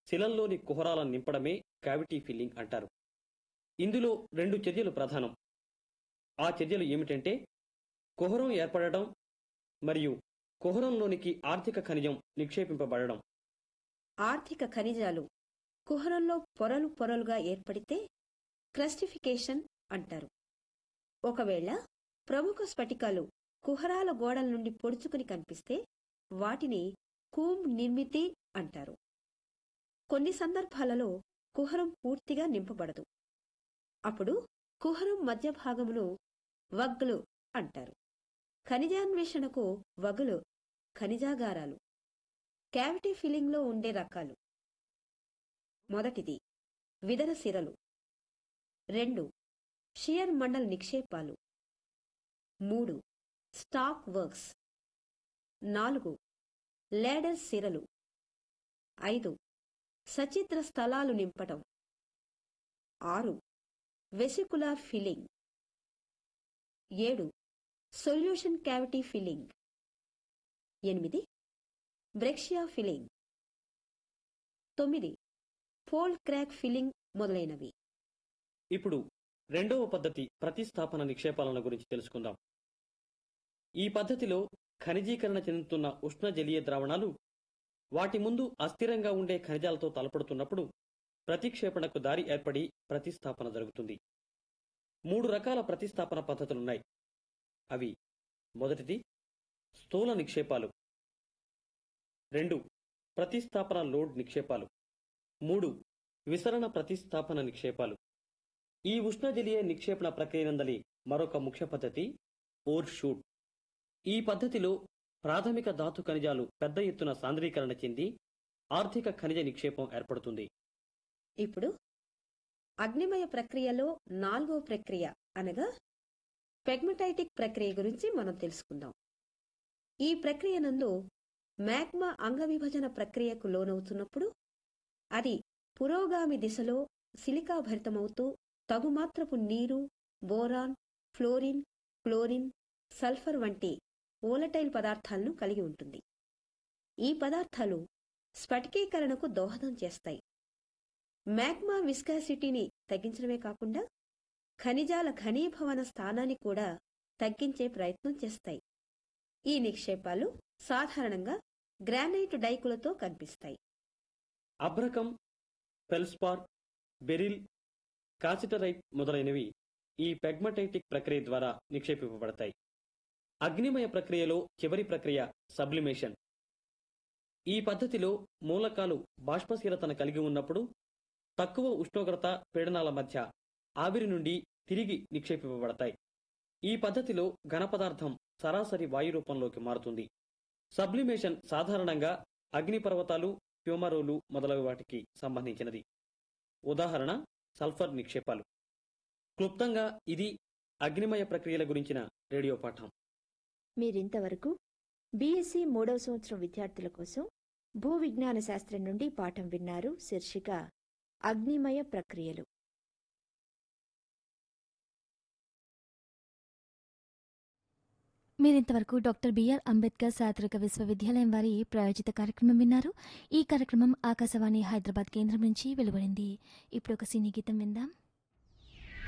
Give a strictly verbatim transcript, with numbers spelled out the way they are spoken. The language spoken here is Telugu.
శిలల్లోని కుహరాలను నింపడమే క్యావిటీ ఫిల్లింగ్ అంటారు. ఇందులో రెండు చర్యలు ప్రధానం. ఆ చర్యలు ఏమిటంటే కుహరం ఏర్పడటం మరియు కుహరంలోనికి ఆర్థిక ఖనిజం నిక్షేపింపబడడం. ఆర్థిక ఖనిజాలు కుహరంలో పొరలు పొరలుగా ఏర్పడితే క్రస్టిఫికేషన్ అంటారు. ఒకవేళ ప్రముఖ స్ఫటికాలు కుహరాల గోడల నుండి పొడుచుకుని కనిపిస్తే వాటిని కూంబ్ నిర్మితి అంటారు. కొన్ని సందర్భాలలో కుహరం పూర్తిగా నింపబడదు. అప్పుడు కుహరం మధ్య భాగమును వగ్లు అంటారు. ఖనిజాన్వేషణకు వగులు ఖనిజాగారాలు. క్యావిటీ ఫిల్లింగ్లో ఉండే రకాలు: మొదటిది విదర సిరలు, రెండు షియర్ మండల్ నిక్షేపాలు, మూడు స్టాక్ వర్క్స్, నాలుగు లేడర్ సిరలు, ఐదు సచిత్ర స్థలాలు నింపటం, ఆరు వెసికులార్ ఫిల్లింగ్, ఏడు సొల్యూషన్ క్యావిటీ ఫిల్లింగ్, ఎనిమిది బ్రెక్షియా ఫిల్లింగ్, తొమ్మిది ఫోల్డ్ క్రాక్ ఫిల్లింగ్ మొదలైనవి. ఇప్పుడు రెండవ పద్ధతి ప్రతిస్థాపన నిక్షేపాలను గురించి తెలుసుకుందాం. ఈ పద్ధతిలో ఖనిజీకరణ చెందుతున్న ఉష్ణ జలీయ ద్రావణాలు వాటి ముందు అస్థిరంగా ఉండే ఖనిజాలతో తలపడుతున్నప్పుడు ప్రతిక్షేపణకు దారి ఏర్పడి ప్రతిస్థాపన జరుగుతుంది. మూడు రకాల ప్రతిస్థాపన పద్ధతులున్నాయి. అవి: మొదటిది స్థూల నిక్షేపాలు, రెండు ప్రతిస్థాపన లోడ్ నిక్షేపాలు, మూడు విసరణ ప్రతిస్థాపన నిక్షేపాలు. ఈ ఉష్ణజలీయ నిక్షేపణ ప్రక్రియనందలి మరొక ముఖ్య పద్ధతి ఓర్ షూట్. ఈ పద్ధతిలో ప్రాథమిక ధాతు ఖనిజాలు పెద్ద ఎత్తున సాంద్రీకరణ చెంది ఆర్థిక ఖనిజ నిక్షేపం ఏర్పడుతుంది. ఇప్పుడు అగ్నిమయ ప్రక్రియలో నాలుగో ప్రక్రియ అనగా పెగ్మటైటిక్ ప్రక్రియ గురించి మనం తెలుసుకుందాం. ఈ ప్రక్రియ నందు మ్యాగ్మా అంగవిభజన ప్రక్రియకు లోనవుతున్నప్పుడు అది పురోగామి దిశలో సిలికాభరితమవుతూ తగుమాత్రపు నీరు, బోరాన్, ఫ్లోరిన్, క్లోరిన్, సల్ఫర్ వంటి వోలటైల్ పదార్థాలను కలిగి ఉంటుంది. ఈ పదార్థాలు స్ఫటికీకరణకు దోహదం చేస్తాయి. మ్యాగ్మా విస్కాసిటీని తగ్గించడమే కాకుండా ఖనిజాల ఘనీభవన స్థానాన్ని కూడా తగ్గించే ప్రయత్నం చేస్తాయి. ఈ నిక్షేపాలు సాధారణంగా గ్రానైట్ డైకులతో కనిపిస్తాయి. అబ్రకం, ఫెల్స్పార్, బెరిల్, కాసిటరైట్ మొదలైనవి ఈ పెగ్మటైటిక్ ప్రక్రియ ద్వారా నిక్షేపింపబడతాయి. అగ్నిమయ ప్రక్రియలో చివరి ప్రక్రియ సబ్లిమేషన్. ఈ పద్ధతిలో మూలకాలు బాష్పశీలతన కలిగి ఉన్నప్పుడు తక్కువ ఉష్ణోగ్రత పీడనాల మధ్య ఆవిరి నుండి తిరిగి నిక్షేపింపబడతాయి. ఈ పద్ధతిలో ఘనపదార్థం సరాసరి వాయు రూపంలోకి మారుతుంది. సబ్లిమేషన్ సాధారణంగా అగ్నిపర్వతాలు, ఫ్యూమరోలు మొదలగు వాటికి సంబంధించినది. ఉదాహరణ సల్ఫర్ నిక్షేపాలు. క్లుప్తంగా ఇది అగ్నిమయ ప్రక్రియల గురించిన రేడియో పాఠం. మీరింతవరకు బీఎస్సీ మూడవ సంవత్సరం విద్యార్థుల కోసం భూ విజ్ఞాన శాస్త్రం నుండి పాఠం విన్నారు. శీర్షిక అగ్నిమయ ప్రక్రియలు. మీరింతవరకు డాక్టర్ బిఆర్ అంబేద్కర్ సార్వత్రిక విశ్వవిద్యాలయం వారి ప్రాయోజిత కార్యక్రమం విన్నారు. ఈ కార్యక్రమం ఆకాశవాణి హైదరాబాద్ కేంద్రం నుంచి వెలువడింది. ఇప్పుడు ఒక సినీ గీతం విందాం.